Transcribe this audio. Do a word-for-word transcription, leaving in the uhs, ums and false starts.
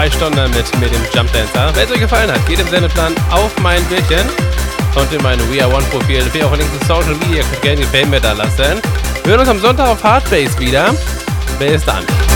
drei Stunden mit, mit dem Jump Dancer. Wenn es euch gefallen hat, geht im Sendeplan auf mein Bildchen und in mein We Are One Profil. Wie auch verlinkt in Social Media, könnt gerne die Fame da lassen. Wir hören uns am Sonntag auf Hardbase wieder. Bis dann.